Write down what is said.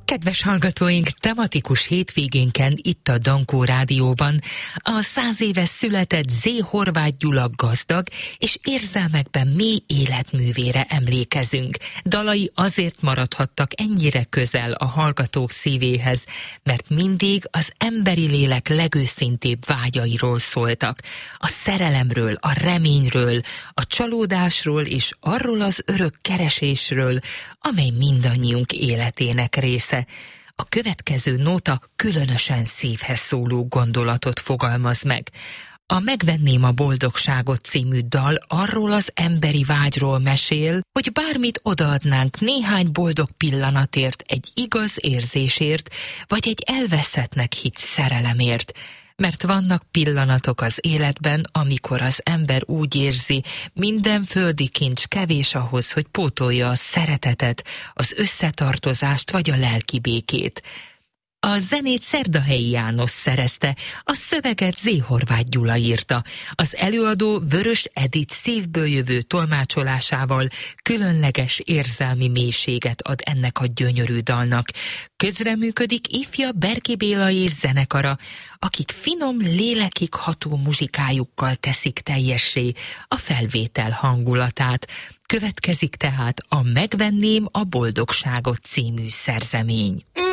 Kedves hallgatóink, tematikus hétvégénken itt a Dankó Rádióban a 100 éves született Z. Horváth Gyula gazdag és érzelmekben mély életművére emlékezünk. Dalai azért maradhattak ennyire közel a hallgatók szívéhez, mert mindig az emberi lélek legőszintébb vágyairól szóltak. A szerelemről, a reményről, a csalódásról és arról az örök keresésről, amely mindannyiunk életének része. A következő nóta különösen szívhez szóló gondolatot fogalmaz meg. A Megvenném a boldogságot című dal arról az emberi vágyról mesél, hogy bármit odaadnánk néhány boldog pillanatért, egy igaz érzésért, vagy egy elveszettnek hitt szerelemért. Mert vannak pillanatok az életben, amikor az ember úgy érzi, minden földi kincs kevés ahhoz, hogy pótolja a szeretetet, az összetartozást vagy a lelki békét. A zenét Szerdahelyi János szerezte, a szöveget Z. Horváth Gyula írta. Az előadó Vörös Edit szívből jövő tolmácsolásával különleges érzelmi mélységet ad ennek a gyönyörű dalnak. Közreműködik ifja Berki Béla és zenekara, akik finom, lélekig ható muzsikájukkal teszik teljessé a felvétel hangulatát. Következik tehát a Megvenném a boldogságot című szerzemény.